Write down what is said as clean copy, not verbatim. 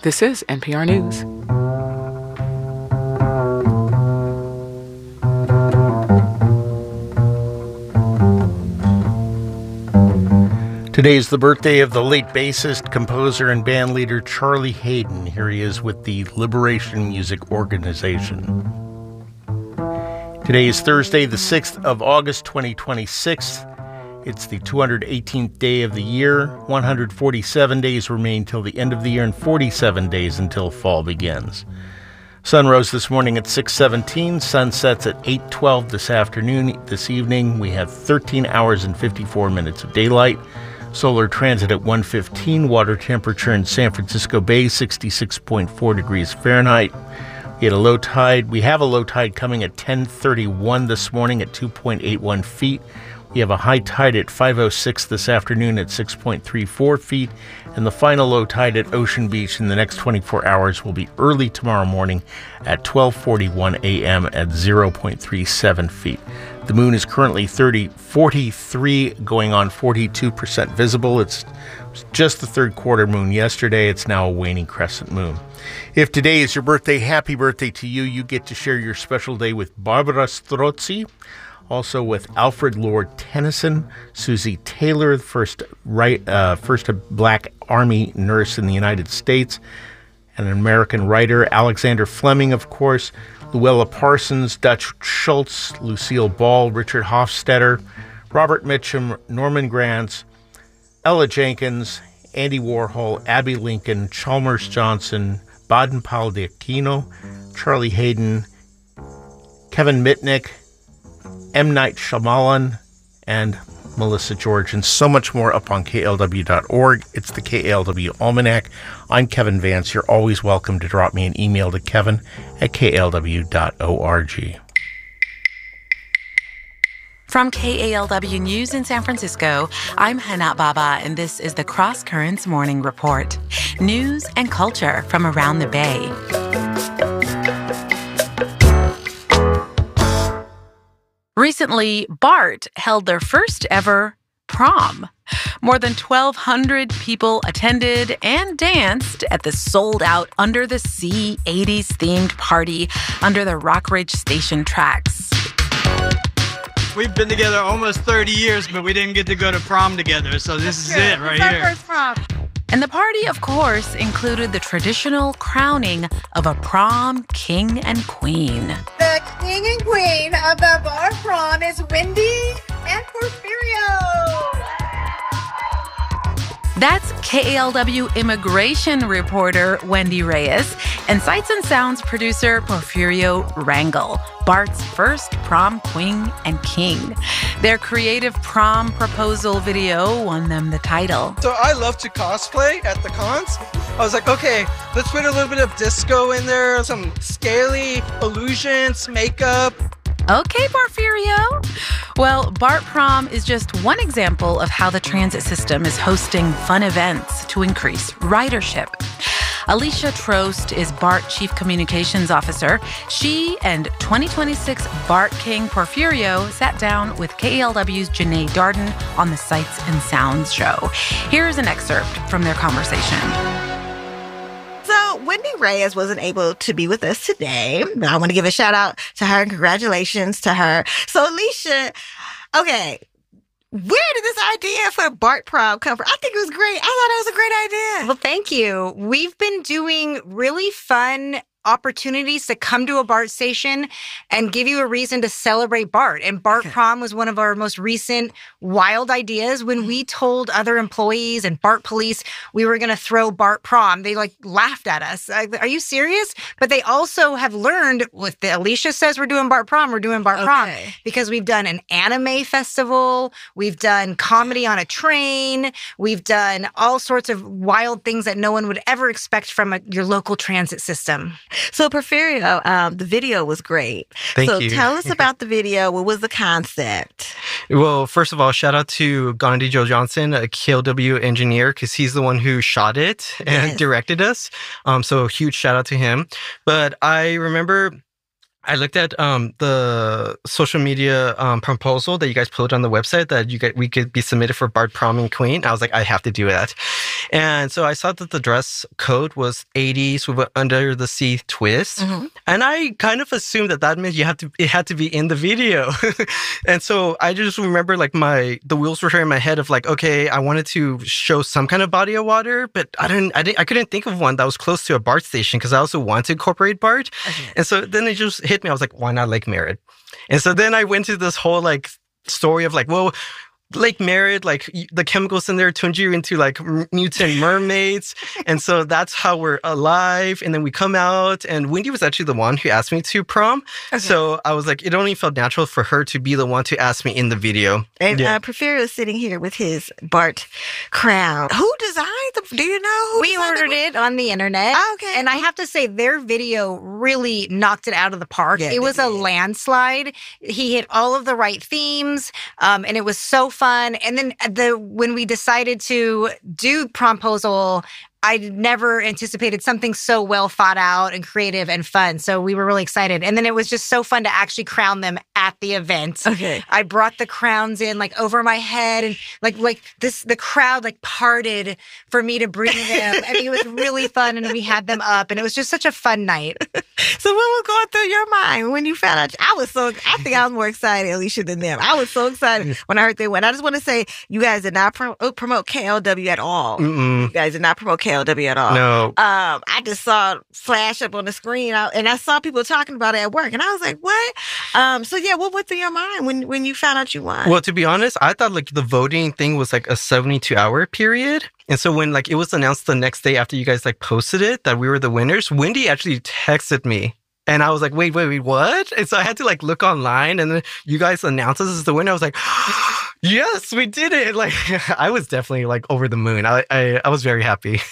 This is NPR News. Today is the birthday of the late bassist, composer, and band leader Charlie Haden. Here he is with the Liberation Music Organization. Today is Thursday, the 6th of August, 2026. It's the 218th day of the year. 147 days remain till the end of the year and 47 days until fall begins. Sun rose this morning at 6:17. Sun sets at 8:12 this afternoon. This evening, we have 13 hours and 54 minutes of daylight. Solar transit at 1:15. Water temperature in San Francisco Bay, 66.4 degrees Fahrenheit. We have a low tide coming at 10:31 this morning at 2.81 feet. We have a high tide at 5:06 this afternoon at 6.34 feet, and the final low tide at Ocean Beach in the next 24 hours will be early tomorrow morning at 12:41 a.m. at 0.37 feet. The moon is currently 43 going on 42% visible. It's just the third quarter moon yesterday. It's now a waning crescent moon. If today is your birthday, happy birthday to you. You get to share your special day with Barbara Strozzi, also with Alfred Lord Tennyson, Susie Taylor, first black Army nurse in the United States, and an American writer, Alexander Fleming, of course, Luella Parsons, Dutch Schultz, Lucille Ball, Richard Hofstadter, Robert Mitchum, Norman Granz, Ella Jenkins, Andy Warhol, Abby Lincoln, Chalmers Johnson, Baden Powell d'Aquino, Charlie Haden, Kevin Mitnick, M. Night Shyamalan, and Melissa George, and so much more up on KLW.org. It's the KLW Almanac. I'm Kevin Vance. You're always welcome to drop me an email to kevin@klw.org. From KALW News in San Francisco, I'm Hana Baba, and this is the Cross Currents Morning Report. News and culture from around the Bay. Recently, BART held their first ever prom. More than 1,200 people attended and danced at the sold-out Under the Sea 80s themed party under the Rockridge Station tracks. We've been together almost 30 years, but we didn't get to go to prom together, so this is it right here. It's our first prom. And the party, of course, included the traditional crowning of a prom king and queen. The king and queen of the bar prom is Wendy and Porfirio. That's KALW immigration reporter Wendy Reyes and Sights and Sounds producer Porfirio Rangel, BART's first prom queen and king. Their creative prom proposal video won them the title. So I love to cosplay at the cons. I was like, okay, let's put a little bit of disco in there, some scaly illusions, makeup. Okay, Porfirio. Well, BART Prom is just one example of how the transit system is hosting fun events to increase ridership. Alicia Trost is BART Chief Communications Officer. She and 2026 BART King Porfirio sat down with KALW's Janae Darden on the Sights and Sounds show. Here's an excerpt from their conversation. So Wendy Reyes wasn't able to be with us today, but I want to give a shout out to her and congratulations to her. So Alicia, okay, where did this idea for BART Prom come from? I think it was great. I thought it was a great idea. Well, thank you. We've been doing really fun opportunities to come to a BART station and give you a reason to celebrate BART. And BART Prom was one of our most recent wild ideas. When we told other employees and BART police we were going to throw BART Prom, they laughed at us. Are you serious? But they also have learned, with the Alicia says we're doing BART Prom, we're doing BART Prom. Because we've done an anime festival, we've done comedy on a train, we've done all sorts of wild things that no one would ever expect from your local transit system. So Porfirio, the video was great. Thank you. So tell us about the video. What was the concept? Well, first of all, shout out to Gandhi Joe Johnson, a KLW engineer, because he's the one who shot it and directed us. So a huge shout out to him. But I remember I looked at the social media proposal that you guys put on the website that we could be submitted for BART Prom and Queen. I was like, I have to do that. And so I saw that the dress code was 80s with an under the sea twist. And I kind of assumed that meant it had to be in the video. And so I just remember like the wheels were turning in my head of like, okay, I wanted to show some kind of body of water, but I couldn't think of one that was close to a BART station because I also wanted to incorporate BART. And so then it just hit me. I was like, why not Lake Merritt? And so then I went to this whole like story of like, well, Lake Merritt, like the chemicals in there turned you into like mutant mermaids. And so that's how we're alive. And then we come out, and Wendy was actually the one who asked me to prom. So I was like, it only felt natural for her to be the one to ask me in the video. And Porfirio is sitting here with his Bart crown. Who designed do you know? We ordered it on the internet. Okay. And I have to say, their video really knocked it out of the park. Yeah, it was a landslide. He hit all of the right themes. And it was so fun. And then when we decided to do Promposal, I never anticipated something so well thought out and creative and fun. So we were really excited. And then it was just so fun to actually crown them at the event. Okay. I brought the crowns in like over my head, and the crowd like parted for me to bring them. I mean, it was really fun, and we had them up, and it was just such a fun night. So what was going through your mind when you found out? I think I was more excited, Alicia, than them. I was so excited when I heard they went. I just want to say, you guys did not promote KLW at all. Mm-mm. You guys did not promote KLW at all. No. I just saw it flash up on the screen, and I saw people talking about it at work, and I was like, what? So yeah, what went through your mind when you found out you won? Well, to be honest, I thought like the voting thing was like a 72-hour period. And so when like it was announced the next day after you guys like posted it that we were the winners, Wendy actually texted me. And I was like, wait, what? And so I had to like look online, and then you guys announced us as the winner. I was like, yes, we did it. Like, I was definitely like over the moon. I was very happy.